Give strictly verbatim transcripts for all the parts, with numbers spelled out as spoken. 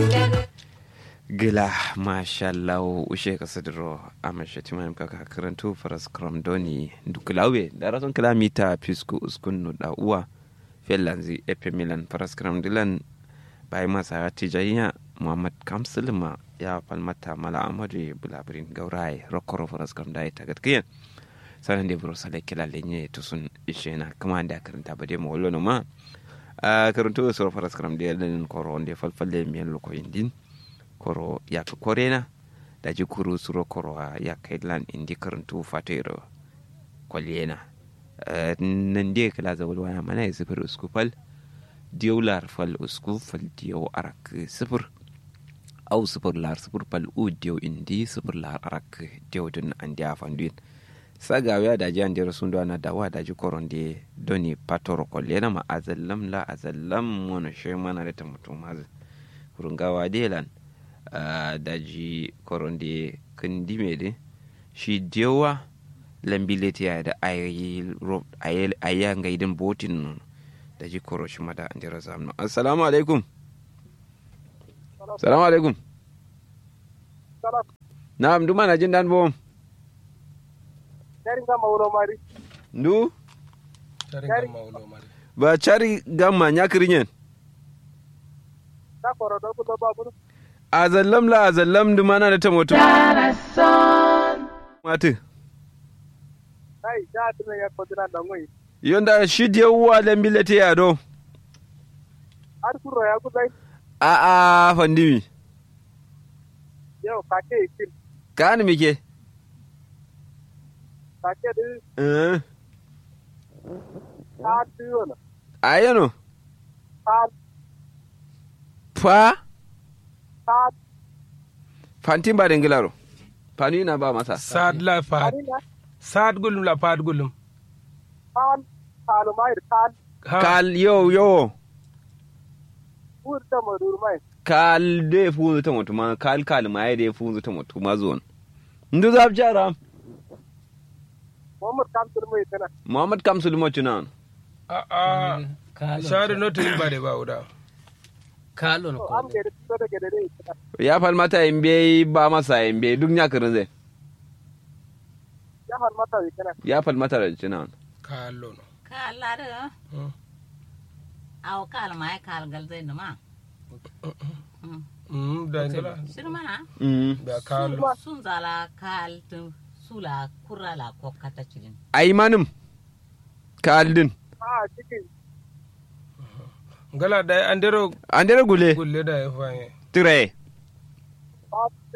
gila mashallah ushe ka sadro amashe timan ka karantu faras kramdoni dukulawe daraton kilomita pisku uskun da uwa fellanzi epe milan faras kramdilan bai masa tijayya muhammad kamsulma ya falmata mala amadu bulabirin gaurai rokoro faras kramdai tagatkiyan sanan de bro sale kila lenye to sun ishe na kuma da karanta bade mu wallo ma a karantu so faras kramdilan koro onde falfalle miyan loko indin koro ya ka korena da ji kuru suro koro ya kai lan indi karantu fatero kwaliyena nan dai kala zawul waya mana sifir uskufal diyaular fal uskufal diyau arak sifir au sifir lar sifir fal u diyau indi sifir lar arak diyau din an dia fanduin sagawa da ji an dira sun na dawa da ji koron de doni patoro kwaliyena ma azallam la azallam wani shi mana da ta mutum mazu kurungawa delan Uh, daji koronde kandi mede shi dewa lambileti ya da ayi aya gaidin botin nun daji koro shi mada andira zamno assalamu alaikum assalamu alaikum na'am duma na jin dan bom chari gama ulo mari ndu chari gama ulo mari ba chari gama nyakirinyen ta koro do ko babu azallam la azallam dumana da tamoto mate ai da tuna ya kodina da ngoi yonda shidye uwa lambilete ya do har kuro ya kudai a a fandimi yau kake ikin kan mike kake de eh ta tiyo ayano ta fa ta fantin ba dengilaro fani na ba masa sad la fad sad gulum la fad gulum kan kalu mai kan kal yo yo urta madur mai kal de fu ta mutuma kal kal mai de fu ta mutuma zon ndu zab jara Muhammad Kamsul mai tana muhammad kamsul mo tunan a a shari no tin ba de ba uda kalon to ko am gede to da gede dai ya falmata imbe ba masa imbe duk nyakirin zai ya har mata kana ya falmata da tunan kalon Kalada. Aw kal mai kal gal zai numa. mm da ngala Sirmana. mm da kalon Sun zala kal tun sula kurala ko kata cilin. ai manum kaldin a cikin ngala da andero andere gule gulle da ya fanye tire pati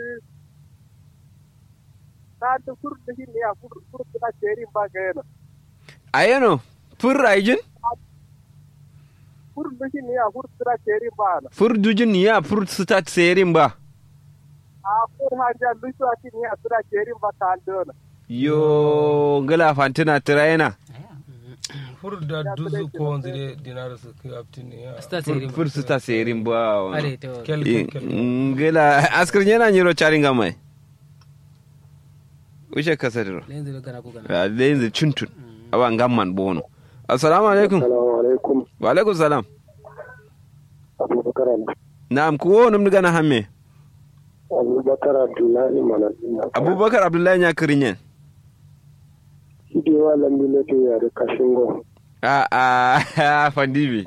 ta ta kur da hin ya kur kur ta jerin ba ga yana ayano fur aijin kur da hin ya kur ta jerin ba na fur dujin ya fur sta serin ba a kur hanja lusu akin ya ta jerin ba ta dona yo ngala fantina tirayena fur da duzu ko onzi de dinar su ki aptini ya sta tsiri fur sta serin ba are to kel kel kel ngala askar yana nyiro charinga mai ushe kasadiro lenzi lo gana ko gana a lenzi chuntun awa ngamman bono assalamu alaikum assalamu alaikum wa alaikum salam abubakar na'am ko num diga na hamme abubakar abdullahi manazina abubakar abdullahi nya kirinyen hidewa lambile to ya da kashingo a a fandibi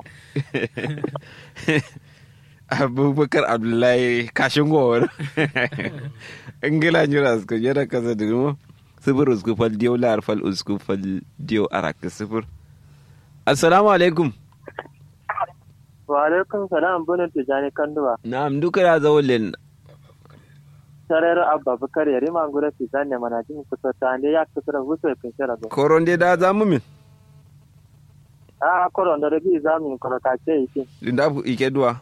abubakar abdullahi kashin gowar ingila nyura su yana kasa da mu sifir usku fal diyo lar fal usku fal diyo arak sifir assalamu alaikum wa alaikum salam bunin tijani kanduwa na'am duka ya zawulin sarar abba bakar yari mangura tijani mana jin kusa ta ne ya kusa da hutu kan shara go koron dai da zamu min a koron da rabi zamu koron ka ce yake linda ike duwa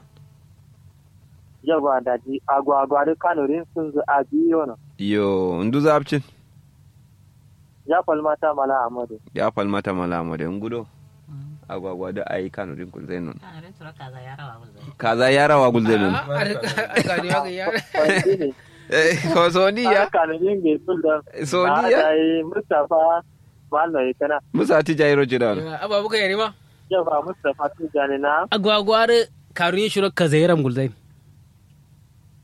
yawa da ji agwagwa da kanurin sun zu a biyo na yo ndu zabcin ya falmata mala amadu ya falmata malama da ngudo agwagwa da ayi kanurin kul zainon Kana rin tura kaza ya rawa gulzai. kaza ya rawa gul zainon are ga ni ga ya ne eh ko soniya kanurin bai sun da soniya da yi mustafa malai kana musa ti jairo jidan ababu ga yarima yawa mustafa tijani na agwagware karun shiro kazairam gulzai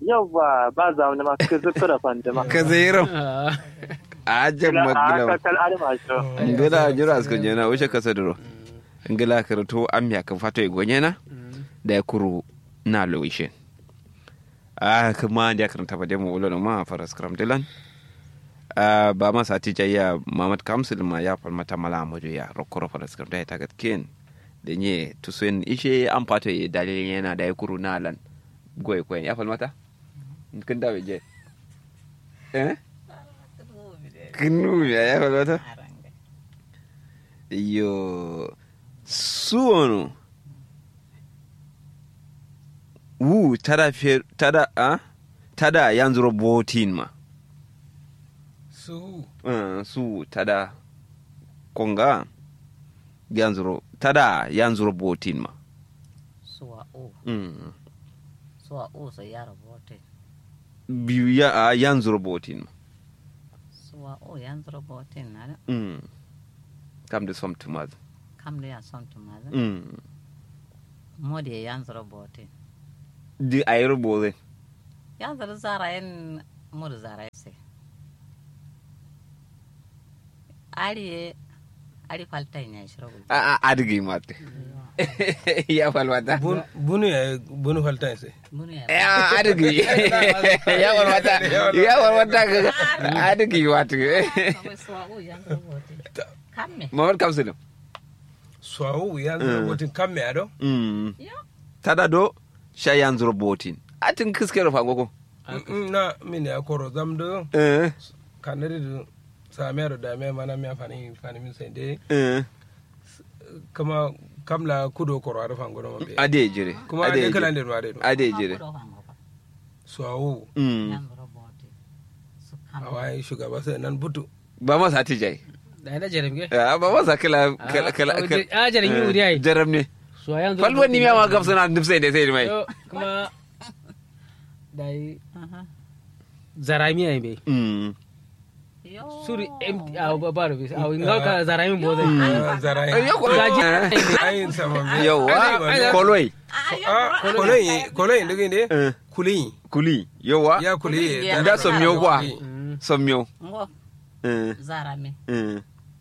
yawa ba za mu ma ka zukura fanda ma ka zairo ajan maglaw ka kal alma sho ngila jira asko jena wuce ka sadro ngila karto amya kan fato e gonyena da kuru na lowishin ah kuma da karanta ba demo wala ma faras kram dilan ah ba ma sati jaya Muhammad Kamsil ma ya falmata mala mojo ya rokoro faras kram da ta gatken da nye tusen ishe an fato e dalilin yana da kuru na lan goy koy ya falmata kin da je eh kinu ya falmata yo suono wu tada fer tada a tada yanzu robotin ma su uh, su tada konga yanzu tada yanzu robotin ma suwa o mm. suwa o sai ya robotin biyu ya a yanzu robotin ma suwa o yanzu robotin na mm. kam da som tumaz kam da ya son tumaza mm. modi yanzu robotin di ay robotin yanzu zara yin mur zara sai ari ari faltai ne shi robo a a adigi mate ya falwata bunu ya bunu falta sai bunu ya ya adigi ya falwata ya falwata adigi wate suwa o yanzu robotin kamme Muhammad Kamsil swawo yanzu robotin kamme ado mm. tada do sha yanzu robotin atin kiskero fangoko na min ya koro zamdo eh kanari da samiyar da mai mana mai fani fani min sai dai eh kama kamla kudo koro a rufan gudu mabe ade jire kuma ade kala ne ruwa dai ade jire swawo mm. yanzu robotin su kamme awai shugaba sai nan butu ba ma sati jai da da jaram ge ah ba ma sa kala kala kala a jaram yi wuri ai jaram ne so yanzu falwan ni ma gab suna nufsai da sai mai Yo, kuma dai aha zarami ai be mm. yo suri empty a babaru bis a ngau ka zarami bo dai zara yo ko gaji ayin sama yawa koloi ah koloi koloi ndege ne eh kuli kuli yawa ya kuli da somyo kwa somyo ngo eh zara me eh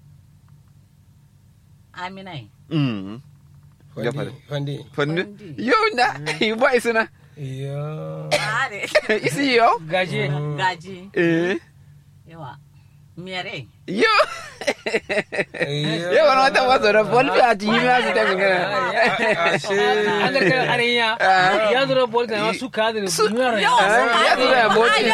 aminai mm. Ya fara. fandi fannu yo na ba isuna iyo are isi yo gaji gaji eh yawa mere yo iyo yo wani wata wasu da folfi a cikin ya su ta gina ashe an ga arenya yanzu ro bol kana su ka da su ya su da boti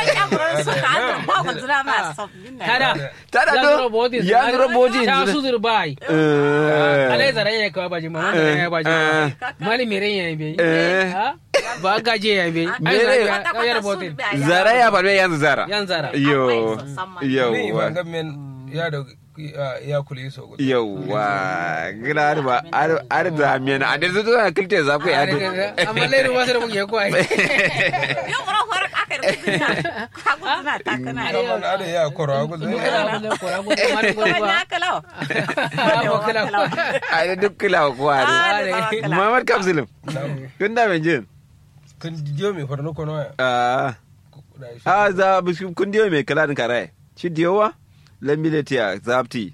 kada tada do ya zuro boti ta su zur bai eh alai zaranya ka baji mama ya baji mali mere ya be eh ha ba gaje ya be Mere- ai yar botin zara ya falme yanzu zara yan zara yo yo ni ba ga men ya da ya kuli so gudu yawa gina ba ar da mena a da zuwa na kilte za ku ya do amma lai ruwa sai mun ko ai yo bro hor akar kudina ka kudina takana kaman ada ya koro a gudu ya kalau a da duk kila ku a da Muhammad Kamsil kun da men jin kun diyo mi farno kono ya ah ah za bisu kun diyo me kala din kare shi diyowa lambile tiya zapti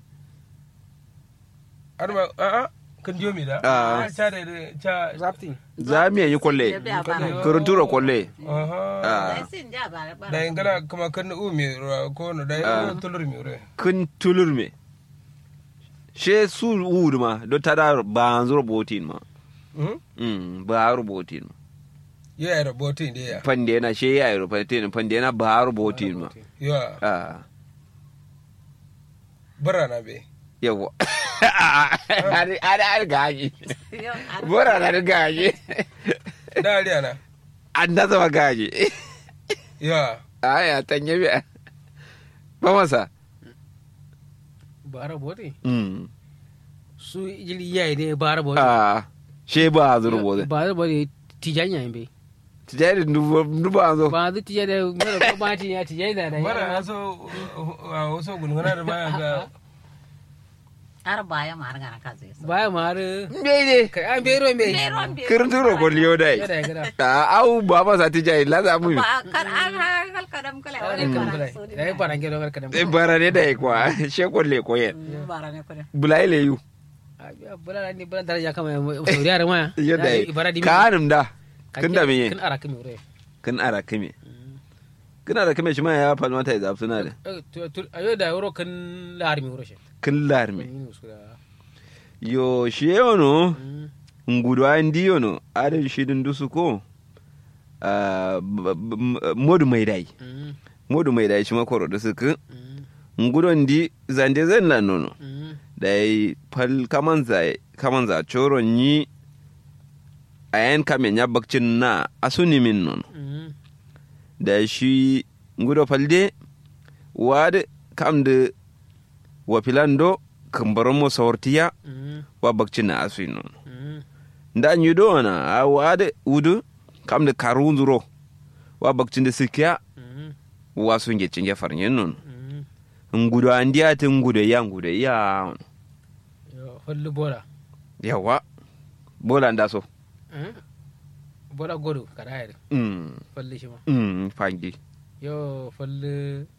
arma a a kun diyo mi da Ah. cha da cha zapti za mu yi kolle kuruntura kolle aha ah sin ja bare bare da ingala kuma kan u mi ko no da Ah. tulur mi re kun tulur me she su wuri ma do tada ba an zuro botin ma hmm mm ba rubotin ma ya era botin de ya pande na she ya rubotin pande na ba rubotin ma ya ah bara na be yawa ari ari ari gaji bora na gaji da ariya na an da zama gaji ya aya tanye bi ba masa bara botin mm su jili yayi ne bara botin ah she ba zuro botin bara botin tijanya be tijari nduba anzo ba zu tije da mera ko ba ti ya tije da da bara na so a wasu gulguna da baya ga ar baya mar gana kaze baya mar bede kai an bero me beron be kirturo ko liyo dai ya da gida ta au baba sa ti jai la za mu ba kar an kal kadam kala wani kan kula dai baran gelo kar kadam e bara ne dai kwa she ko le ko yen bara ne ko bulai le yu bula ni bula daraja kama sauriyar ma yo dai kanum da kin da me kin ara kimi ure kin ara kimi kin ara kimi shi ma ya fa mata ya suna da ayo da euro kin larmi ure shi kin larmi yo shi yono ngudo andi yono ada shi din dusu ko modu mai dai modu mai dai shi ma koro dusu ku ngudo ndi zande zan nan nono dai fal kamanza kamanza choro ni ayan kamen ya bakcin na asuni min non da shi ngudo falde wad kamde wa filando kambaron mo sawartiya wa bakcin na asuni non nda nyudo na wad udu kamde karunzuro wa bakcin da sikiya wa sunge cinge farnyen non ngudo andiya tin ngudo ya ngudo ya yo hollu bola yawa bola ndaso bola godo kada hayre mm falle shi ma mm fangi yo falle